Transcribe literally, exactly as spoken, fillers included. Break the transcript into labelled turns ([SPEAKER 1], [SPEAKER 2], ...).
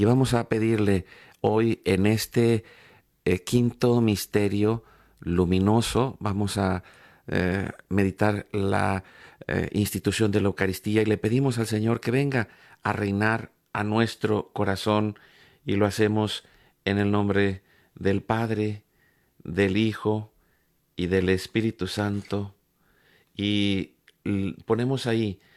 [SPEAKER 1] Y vamos a pedirle hoy en este eh, quinto misterio luminoso, vamos a eh, meditar la eh, institución de la Eucaristía y le pedimos al Señor que venga a reinar a nuestro corazón y lo hacemos en el nombre del Padre, del Hijo y del Espíritu Santo y l- ponemos ahí